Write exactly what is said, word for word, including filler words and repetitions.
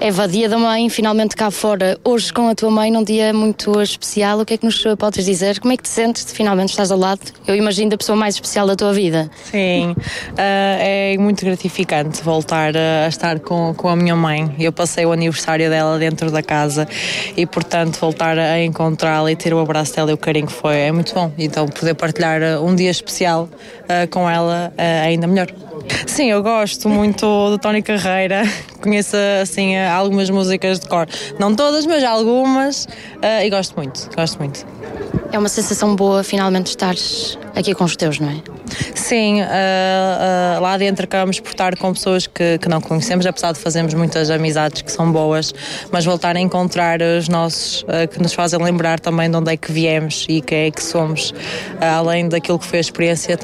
Eva, dia da mãe, finalmente cá fora, hoje com a tua mãe, num dia muito especial, o que é que nos podes dizer? Como é que te sentes de finalmente estás ao lado? Eu imagino da pessoa mais especial da tua vida. Sim, uh, é muito gratificante voltar a estar com, com a minha mãe. Eu passei o aniversário dela dentro da casa e, portanto, voltar a encontrá-la e ter o abraço dela e o carinho que foi, é muito bom. Então, poder partilhar um dia especial uh, com ela é uh, ainda melhor. Sim, eu gosto muito do Tony Carreira, conheço assim algumas músicas de cor, não todas, mas algumas, uh, e gosto muito, gosto muito. É uma sensação boa finalmente estares aqui com os teus, não é? Sim, uh, uh, lá dentro acabamos por estar com pessoas que, que não conhecemos, apesar de fazermos muitas amizades que são boas, mas voltar a encontrar os nossos, uh, que nos fazem lembrar também de onde é que viemos e quem é que somos, uh, além daquilo que foi a experiência.